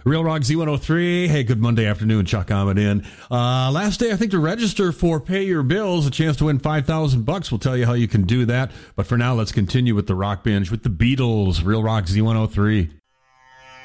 Real Rock Z103. Hey, good Monday afternoon. Chuck Ahmed in. Last day, I think, to register for Pay Your Bills, a chance to win $5,000. We'll tell you how you can do that. But for now, let's continue with the Rock Binge with the Beatles. Real Rock Z103.